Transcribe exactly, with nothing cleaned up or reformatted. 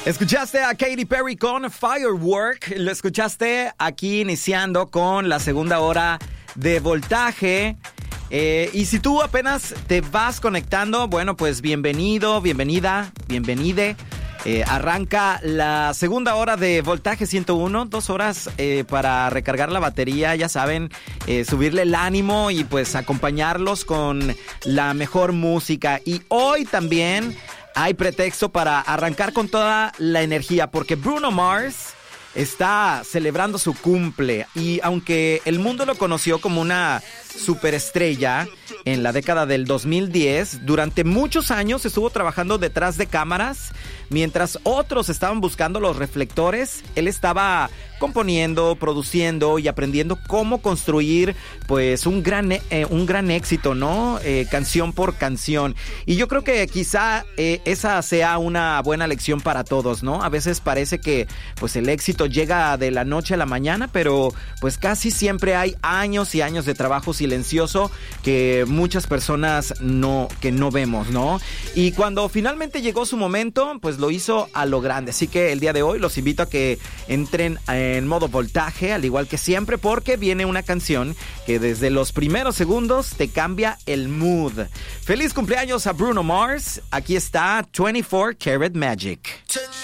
Escuchaste a Katy Perry con Firework. Lo escuchaste aquí iniciando con la segunda hora de Voltaje. Eh, y si tú apenas te vas conectando, bueno, pues bienvenido, bienvenida, bienvenide. Eh, arranca la segunda hora de Voltaje ciento uno, dos horas eh, para recargar la batería, ya saben, eh, subirle el ánimo y pues acompañarlos con la mejor música. Y hoy también hay pretexto para arrancar con toda la energía, porque Bruno Mars está celebrando su cumple. Y aunque el mundo lo conoció como una superestrella en la década del dos mil diez, durante muchos años estuvo trabajando detrás de cámaras. Mientras otros estaban buscando los reflectores, él estaba componiendo, produciendo y aprendiendo cómo construir pues un gran, eh, un gran éxito, ¿no? Eh, canción por canción. Y yo creo que quizá eh, esa sea una buena lección para todos, ¿no? A veces parece que pues el éxito llega de la noche a la mañana, pero pues casi siempre hay años y años de trabajo silencioso que muchas personas no, que no vemos, ¿no? Y cuando finalmente llegó su momento, pues lo hizo a lo grande. Así que el día de hoy los invito a que entren en modo Voltaje, al igual que siempre, porque viene una canción que desde los primeros segundos te cambia el mood. Feliz cumpleaños a Bruno Mars. Aquí está veinticuatro Karat Magic.